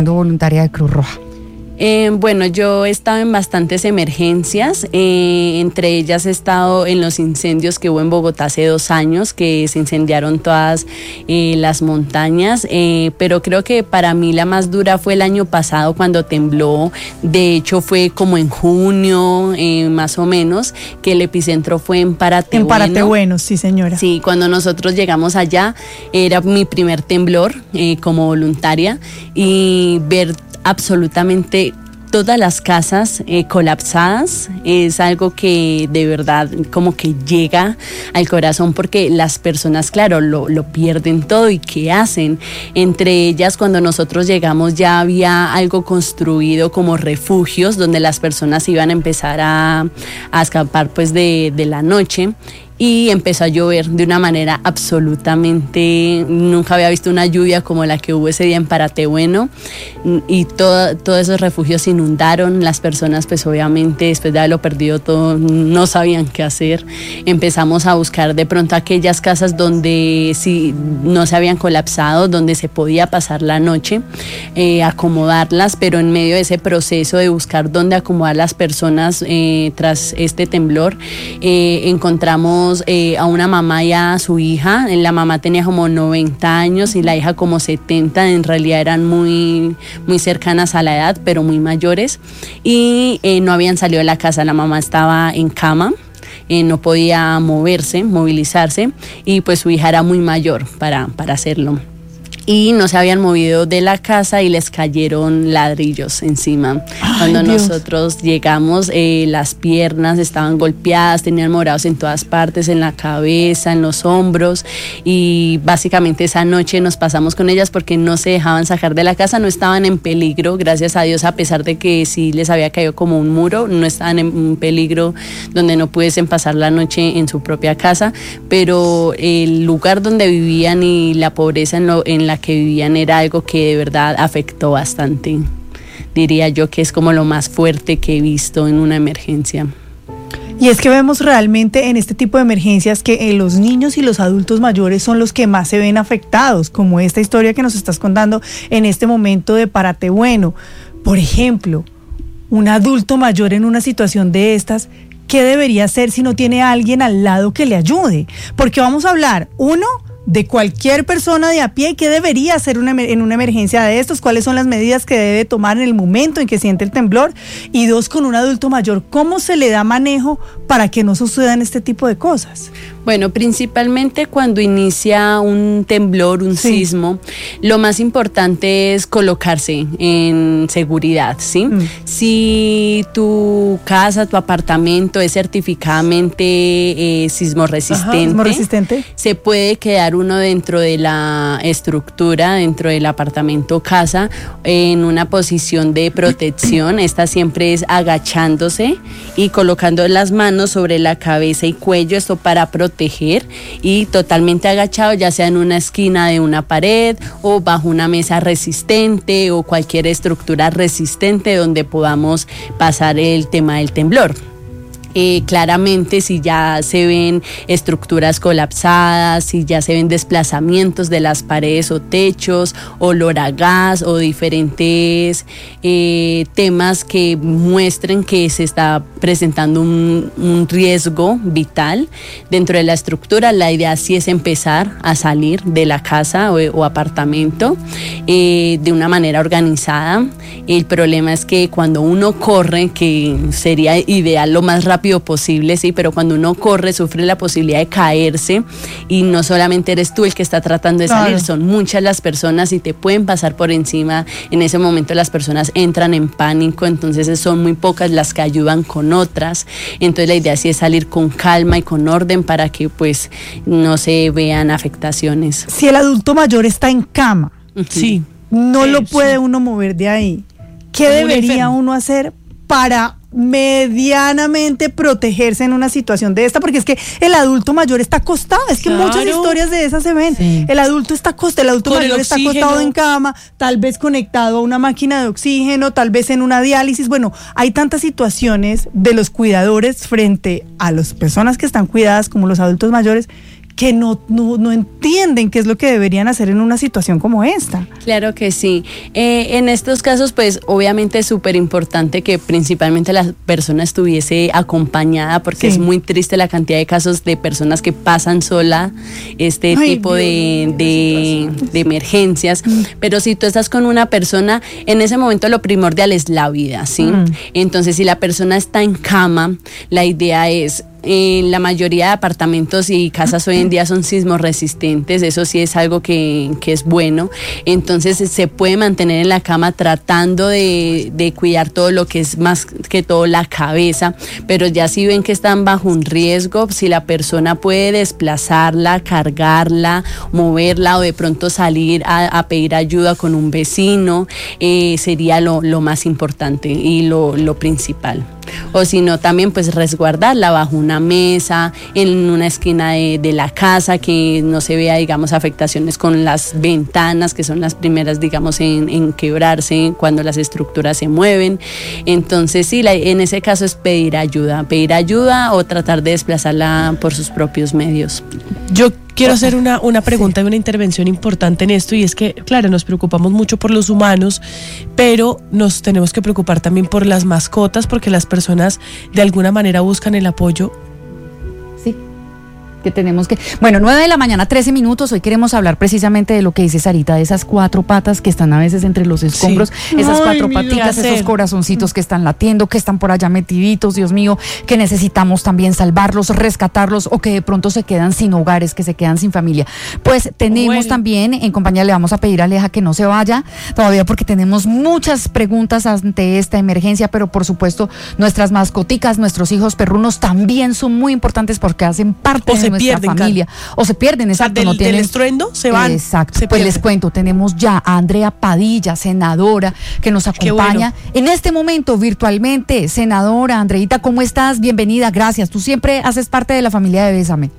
siendo voluntaria de Cruz Roja? Bueno, yo he estado en bastantes emergencias, entre ellas he estado en los incendios que hubo en Bogotá hace 2 años, que se incendiaron todas las montañas, pero creo que para mí la más dura fue el año pasado cuando tembló. De hecho fue como en junio, más o menos, que el epicentro fue en Paratebueno. En Paratebueno, sí señora. Sí, cuando nosotros llegamos allá era mi primer temblor como voluntaria, y ver absolutamente todas las casas colapsadas es algo que de verdad como que llega al corazón, porque las personas, claro, lo pierden todo. ¿Y qué hacen? Entre ellas, cuando nosotros llegamos ya había algo construido como refugios donde las personas iban a empezar a escapar pues de la noche. Y empezó a llover de una manera absolutamente, nunca había visto una lluvia como la que hubo ese día en Paratebueno, y todos esos refugios se inundaron. Las personas pues obviamente después de haberlo perdido todo no sabían qué hacer. Empezamos a buscar de pronto aquellas casas donde sí no se habían colapsado, donde se podía pasar la noche, acomodarlas, pero en medio de ese proceso de buscar dónde acomodar las personas tras este temblor, encontramos a una mamá y a su hija. La mamá tenía como 90 años y la hija como 70, en realidad eran muy cercanas a la edad, pero muy mayores, y no habían salido de la casa. La mamá estaba en cama, no podía movilizarse, y pues su hija era muy mayor para hacerlo. Y no se habían movido de la casa y les cayeron ladrillos encima. Cuando nosotros llegamos, las piernas estaban golpeadas, tenían morados en todas partes, en la cabeza, en los hombros, y básicamente esa noche nos pasamos con ellas porque no se dejaban sacar de la casa. No estaban en peligro, gracias a Dios, a pesar de que sí les había caído como un muro, no estaban en un peligro donde no pudiesen pasar la noche en su propia casa, pero el lugar donde vivían y la pobreza en la que vivían era algo que de verdad afectó bastante. Diría yo que es como lo más fuerte que he visto en una emergencia. Y es que vemos realmente en este tipo de emergencias que los niños y los adultos mayores son los que más se ven afectados, como esta historia que nos estás contando en este momento de Paratebueno. Por ejemplo, un adulto mayor en una situación de estas, ¿qué debería hacer si no tiene a alguien al lado que le ayude? Porque vamos a hablar, uno, de cualquier persona de a pie, ¿qué debería hacer en una emergencia de estos? ¿Cuáles son las medidas que debe tomar en el momento en que siente el temblor? Y dos, con un adulto mayor, ¿cómo se le da manejo para que no sucedan este tipo de cosas? Bueno, principalmente cuando inicia un temblor, un sismo, lo más importante es colocarse en seguridad, ¿sí? Si tu casa, tu apartamento es certificadamente sismo resistente, se puede quedar uno dentro de la estructura, dentro del apartamento o casa, en una posición de protección. Esta siempre es agachándose y colocando las manos sobre la cabeza y cuello, esto para proteger, y totalmente agachado, ya sea en una esquina de una pared o bajo una mesa resistente o cualquier estructura resistente donde podamos pasar el tema del temblor. Claramente, si ya se ven estructuras colapsadas, si ya se ven desplazamientos de las paredes o techos, olor a gas o diferentes temas que muestren que se está presentando un riesgo vital dentro de la estructura, la idea sí es empezar a salir de la casa o apartamento de una manera organizada. El problema es que cuando uno corre, que sería ideal lo más rápido posible, sí, pero cuando uno corre sufre la posibilidad de caerse, y no solamente eres tú el que está tratando de salir, son muchas las personas y te pueden pasar por encima. En ese momento las personas entran en pánico, entonces son muy pocas las que ayudan con otras. Entonces la idea sí es salir con calma y con orden para que pues no se vean afectaciones. Si el adulto mayor está en cama, no lo puede uno mover de ahí, ¿qué debería uno hacer para medianamente protegerse en una situación de esta? Porque es que el adulto mayor está acostado, es que muchas historias de esas se ven. El adulto está acostado, el adulto mayor está acostado en cama, tal vez conectado a una máquina de oxígeno, tal vez en una diálisis. Bueno, hay tantas situaciones de los cuidadores frente a las personas que están cuidadas como los adultos mayores. que no entienden qué es lo que deberían hacer en una situación como esta. Claro que sí. En estos casos, pues obviamente es súper importante que principalmente la persona estuviese acompañada, porque es muy triste la cantidad de casos de personas que pasan sola tipo de emergencias. Pero si tú estás con una persona, en ese momento lo primordial es la vida, ¿sí? Entonces, si la persona está en cama, la idea es... la mayoría de apartamentos y casas hoy en día son sismos resistentes, eso sí es algo que es bueno. Entonces se puede mantener en la cama tratando de cuidar todo lo que es más que todo la cabeza, pero ya si ven que están bajo un riesgo, si la persona puede desplazarla, cargarla, moverla o de pronto salir a pedir ayuda con un vecino, sería lo más importante y lo principal. O si no, también pues resguardarla bajo una mesa, en una esquina de la casa, que no se vea, digamos, afectaciones con las ventanas, que son las primeras, digamos, en quebrarse cuando las estructuras se mueven. Entonces sí, en ese caso es pedir ayuda o tratar de desplazarla por sus propios medios. Yo quiero hacer una pregunta y una intervención importante en esto, y es que, claro, nos preocupamos mucho por los humanos, pero nos tenemos que preocupar también por las mascotas, porque las personas de alguna manera buscan el apoyo. Sí, que tenemos que... Bueno, 9:13 a.m, hoy queremos hablar precisamente de lo que dice Sarita, de esas 4 patas que están a veces entre los escombros, esas 4 paticas, esos corazoncitos que están latiendo, que están por allá metiditos, Dios mío, que necesitamos también salvarlos, rescatarlos, o que de pronto se quedan sin hogares, que se quedan sin familia. Pues tenemos también, en compañía le vamos a pedir a Aleja que no se vaya todavía, porque tenemos muchas preguntas ante esta emergencia, pero por supuesto nuestras mascoticas, nuestros hijos perrunos también son muy importantes porque hacen parte de nuestra familia. O se pierden, exacto. Del estruendo se van. Exacto. Pues les cuento, tenemos ya a Andrea Padilla, senadora, que nos acompaña en este momento virtualmente. Senadora Andreita, ¿cómo estás? Bienvenida, gracias. Tú siempre haces parte de la familia de Bésame.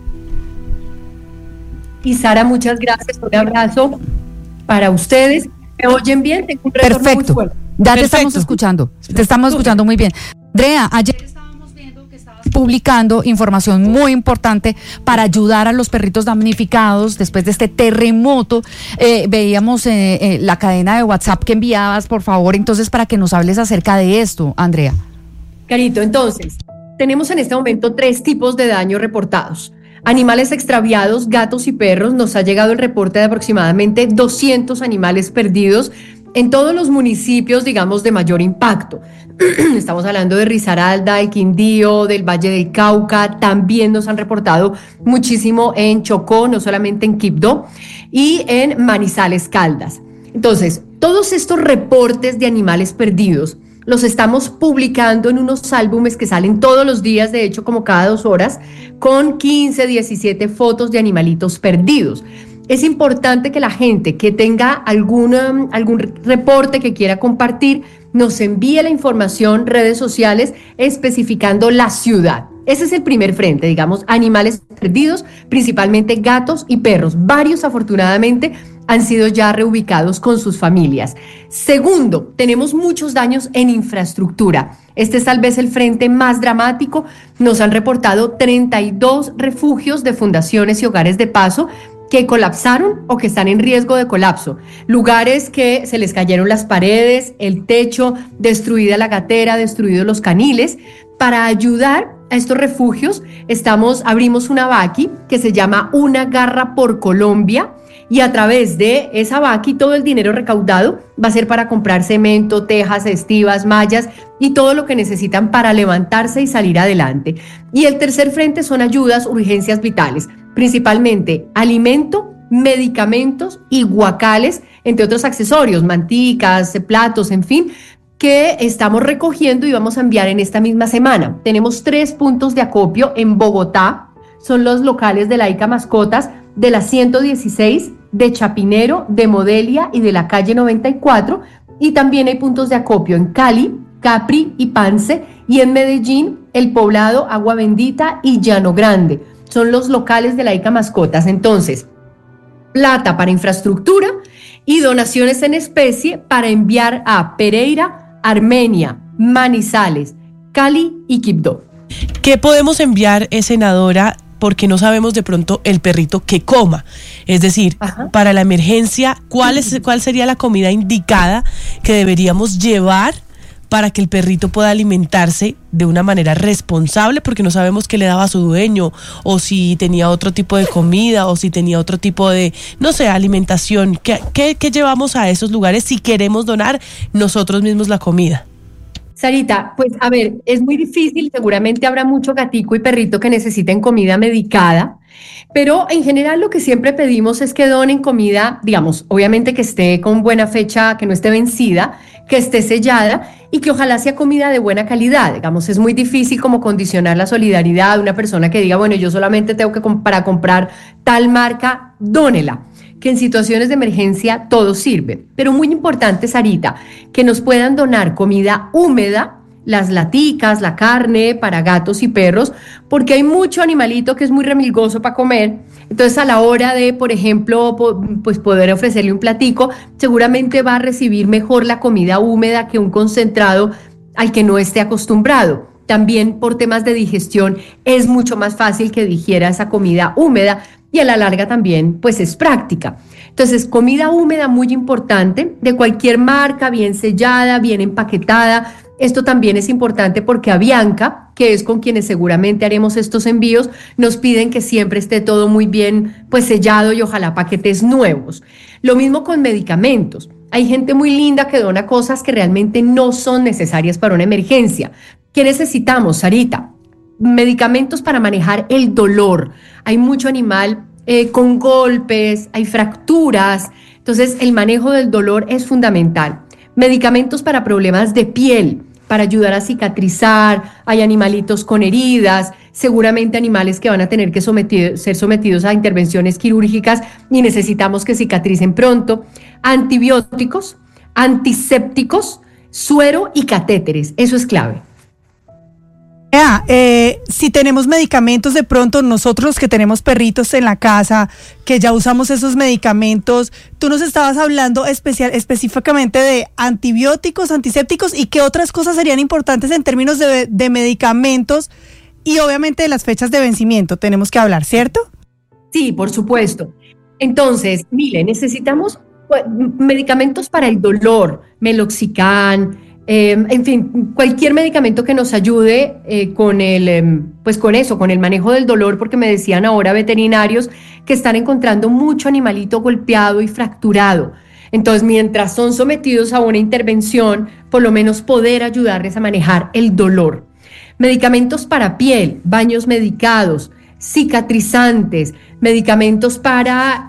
Y Sara, muchas gracias. Un abrazo para ustedes. ¿Me oyen bien? Tengo un retorno muy fuerte. Ya te estamos escuchando. Te estamos escuchando muy bien. Andrea, ayer estábamos viendo que estabas publicando información muy importante para ayudar a los perritos damnificados después de este terremoto. Veíamos la cadena de WhatsApp que enviabas, por favor, entonces, para que nos hables acerca de esto, Andrea. Carito, entonces, tenemos en este momento 3 tipos de daños reportados. Animales extraviados, gatos y perros. Nos ha llegado el reporte de aproximadamente 200 animales perdidos en todos los municipios, digamos, de mayor impacto. Estamos hablando de Risaralda, del Quindío, del Valle del Cauca. También nos han reportado muchísimo en Chocó, no solamente en Quibdó, y en Manizales, Caldas. Entonces, todos estos reportes de animales perdidos los estamos publicando en unos álbumes que salen todos los días, de hecho, como cada 2 horas, con 15, 17 fotos de animalitos perdidos. Es importante que la gente que tenga algún reporte que quiera compartir, nos envíe la información, redes sociales, especificando la ciudad. Ese es el primer frente, digamos, animales perdidos, principalmente gatos y perros. Varios, afortunadamente, han sido ya reubicados con sus familias. Segundo, tenemos muchos daños en infraestructura. Este es tal vez el frente más dramático. Nos han reportado 32 refugios de fundaciones y hogares de paso que colapsaron o que están en riesgo de colapso. Lugares que se les cayeron las paredes, el techo, destruida la gatera, destruidos los caniles. Para ayudar a estos refugios, abrimos una vaqui que se llama Una Garra por Colombia, y a través de esa vaqui todo el dinero recaudado va a ser para comprar cemento, tejas, estivas, mallas y todo lo que necesitan para levantarse y salir adelante. Y el tercer frente son ayudas, urgencias vitales, principalmente alimento, medicamentos y guacales, entre otros accesorios, manticas, platos, en fin, que estamos recogiendo y vamos a enviar en esta misma semana. Tenemos 3 puntos de acopio en Bogotá, son los locales de la ICA Mascotas, de la 116, de Chapinero, de Modelia y de la calle 94, y también hay puntos de acopio en Cali, Capri y Pance, y en Medellín, El Poblado, Agua Bendita y Llano Grande. Son los locales de la ICA Mascotas. Entonces, plata para infraestructura y donaciones en especie para enviar a Pereira, Armenia, Manizales, Cali y Quibdó. ¿Qué podemos enviar, senadora, porque no sabemos de pronto el perrito que coma. Es decir, para la emergencia, ¿cuál sería la comida indicada que deberíamos llevar para que el perrito pueda alimentarse de una manera responsable, porque no sabemos qué le daba a su dueño, o si tenía otro tipo de comida, o si tenía otro tipo de, no sé, alimentación? ¿Qué llevamos a esos lugares si queremos donar nosotros mismos la comida? Sarita, pues a ver, es muy difícil, seguramente habrá mucho gatico y perrito que necesiten comida medicada, pero en general lo que siempre pedimos es que donen comida, digamos, obviamente que esté con buena fecha, que no esté vencida, que esté sellada y que ojalá sea comida de buena calidad. Digamos, es muy difícil como condicionar la solidaridad de una persona que diga, bueno, yo solamente tengo que para comprar tal marca, dónela. Que en situaciones de emergencia todo sirve. Pero muy importante, Sarita, que nos puedan donar comida húmeda, las laticas, la carne para gatos y perros, porque hay mucho animalito que es muy remilgoso para comer. Entonces, a la hora de, por ejemplo, pues poder ofrecerle un platico, seguramente va a recibir mejor la comida húmeda que un concentrado al que no esté acostumbrado. También por temas de digestión es mucho más fácil que digiera esa comida húmeda y a la larga también pues es práctica. Entonces, comida húmeda muy importante, de cualquier marca, bien sellada, bien empaquetada. Esto también es importante porque a Bianca, que es con quienes seguramente haremos estos envíos, nos piden que siempre esté todo muy bien pues sellado y ojalá paquetes nuevos. Lo mismo con medicamentos. Hay gente muy linda que dona cosas que realmente no son necesarias para una emergencia. ¿Qué necesitamos, Sarita? Medicamentos para manejar el dolor. Hay mucho animal con golpes, hay fracturas, entonces el manejo del dolor es fundamental. Medicamentos para problemas de piel, para ayudar a cicatrizar, hay animalitos con heridas, seguramente animales que van a tener que ser sometidos a intervenciones quirúrgicas y necesitamos que cicatricen pronto. Antibióticos, antisépticos, suero y catéteres, eso es clave. Si tenemos medicamentos, de pronto nosotros los que tenemos perritos en la casa, que ya usamos esos medicamentos, tú nos estabas hablando específicamente de antibióticos, antisépticos y qué otras cosas serían importantes en términos de medicamentos y obviamente de las fechas de vencimiento tenemos que hablar, ¿cierto? Sí, por supuesto. Entonces, mire, necesitamos medicamentos para el dolor, Meloxicam, en fin, cualquier medicamento que nos ayude con el manejo del dolor, porque me decían ahora veterinarios que están encontrando mucho animalito golpeado y fracturado. Entonces, mientras son sometidos a una intervención, por lo menos poder ayudarles a manejar el dolor. Medicamentos para piel, baños medicados, cicatrizantes, medicamentos para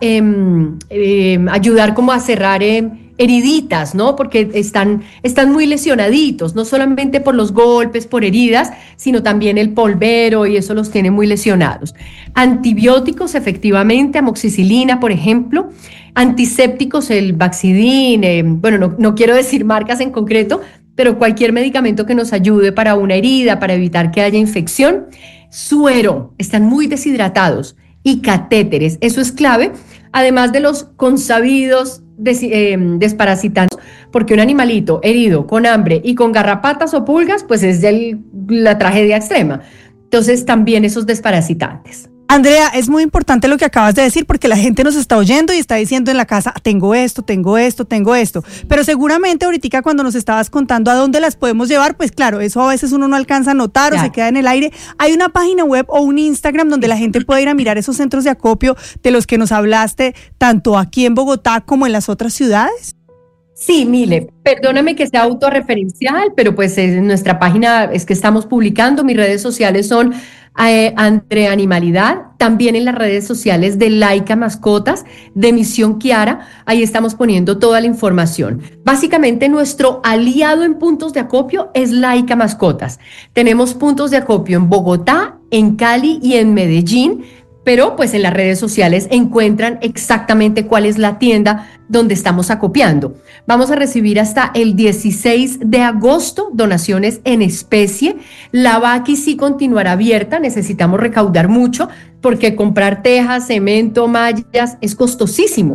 ayudar como a cerrar heriditas, ¿no? Porque están muy lesionaditos, no solamente por los golpes, por heridas, sino también el polvero y eso los tiene muy lesionados. Antibióticos, efectivamente, amoxicilina, por ejemplo. Antisépticos, el Baxidin, no quiero decir marcas en concreto, pero cualquier medicamento que nos ayude para una herida, para evitar que haya infección. Suero, están muy deshidratados. Y catéteres, eso es clave, además de los consabidos desparasitantes, porque un animalito herido con hambre y con garrapatas o pulgas, pues es la tragedia extrema. Entonces también esos desparasitantes. Andrea, es muy importante lo que acabas de decir porque la gente nos está oyendo y está diciendo en la casa, tengo esto, pero seguramente ahorita cuando nos estabas contando a dónde las podemos llevar, pues claro, eso a veces uno no alcanza a notar o se queda en el aire. ¿Hay una página web o un Instagram donde la gente puede ir a mirar esos centros de acopio de los que nos hablaste, tanto aquí en Bogotá como en las otras ciudades? Sí, Mile, perdóname que sea autorreferencial, pero pues en nuestra página es que estamos publicando, mis redes sociales son Andre Animalidad, también en las redes sociales de Laika Mascotas, de Misión Kiara, ahí estamos poniendo toda la información. Básicamente nuestro aliado en puntos de acopio es Laika Mascotas. Tenemos puntos de acopio en Bogotá, en Cali y en Medellín, pero pues en las redes sociales encuentran exactamente cuál es la tienda donde estamos acopiando. Vamos a recibir hasta el 16 de agosto donaciones en especie. La Vaki sí continuará abierta, necesitamos recaudar mucho porque comprar tejas, cemento, mallas es costosísimo.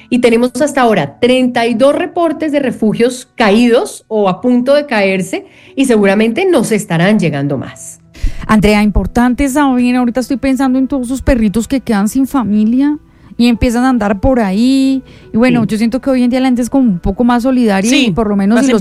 y tenemos hasta ahora 32 reportes de refugios caídos o a punto de caerse y seguramente nos estarán llegando más. Andrea, importante saber, ahorita estoy pensando en todos esos perritos que quedan sin familia y empiezan a andar por ahí. Y bueno, yo siento que hoy en día la gente es como un poco más solidaria y por lo menos si los